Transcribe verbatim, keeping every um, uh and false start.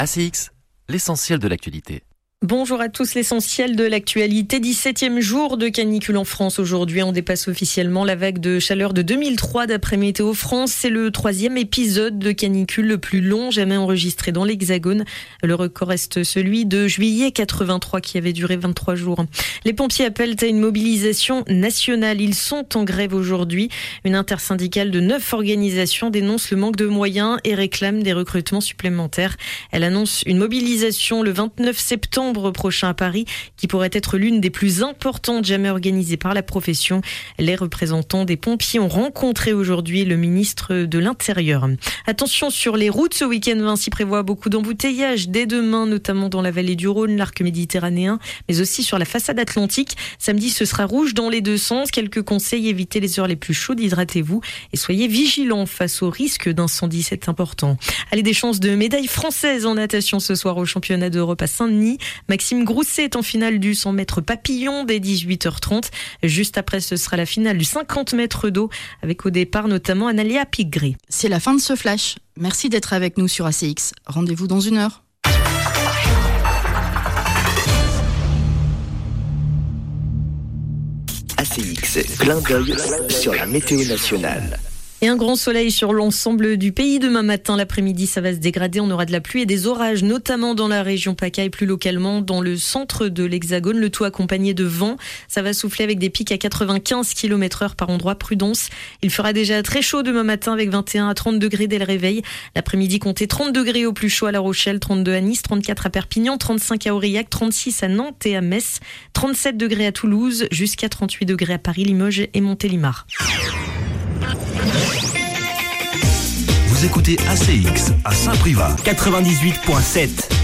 A C X, l'essentiel de l'actualité. Bonjour à tous, l'essentiel de l'actualité. dix-septième jour de canicule en France aujourd'hui. On dépasse officiellement la vague de chaleur de deux mille trois d'après Météo France. C'est le troisième épisode de canicule le plus long jamais enregistré dans l'Hexagone. Le record reste celui de juillet quatre-vingt-trois qui avait duré vingt-trois jours. Les pompiers appellent à une mobilisation nationale. Ils sont en grève aujourd'hui. Une intersyndicale de neuf organisations dénonce le manque de moyens et réclame des recrutements supplémentaires. Elle annonce une mobilisation le vingt-neuf septembre prochain à Paris, qui pourrait être l'une des plus importantes jamais organisées par la profession. Les représentants des pompiers ont rencontré aujourd'hui le ministre de l'Intérieur. Attention sur les routes, ce week-end, Vinci prévoit beaucoup d'embouteillages dès demain, notamment dans la vallée du Rhône, l'arc méditerranéen, mais aussi sur la façade atlantique. Samedi, ce sera rouge dans les deux sens. Quelques conseils: évitez les heures les plus chaudes, hydratez-vous et soyez vigilants face au risque d'incendie, c'est important. Allez, des chances de médaille française en natation ce soir au championnat d'Europe à Saint-Denis. Maxime Grousset est en finale du cent mètres papillon dès dix-huit heures trente. Juste après, ce sera la finale du cinquante mètres d'eau avec au départ notamment Analia Pigré. C'est la fin de ce flash. Merci d'être avec nous sur A C X. Rendez-vous dans une heure. A C X, clin d'œil sur la météo nationale. Et un grand soleil sur l'ensemble du pays demain matin. L'après-midi, ça va se dégrader. On aura de la pluie et des orages, notamment dans la région PACA et plus localement dans le centre de l'Hexagone. Le tout accompagné de vent. Ça va souffler avec des pics à quatre-vingt-quinze kilomètres heure par endroit. Prudence. Il fera déjà très chaud demain matin avec vingt et un à trente degrés dès le réveil. L'après-midi, comptez trente degrés au plus chaud à La Rochelle, trente-deux à Nice, trente-quatre à Perpignan, trente-cinq à Aurillac, trente-six à Nantes et à Metz, trente-sept degrés à Toulouse, jusqu'à trente-huit degrés à Paris, Limoges et Montélimar. Vous écoutez A C X à Saint-Privat quatre-vingt-dix-huit virgule sept.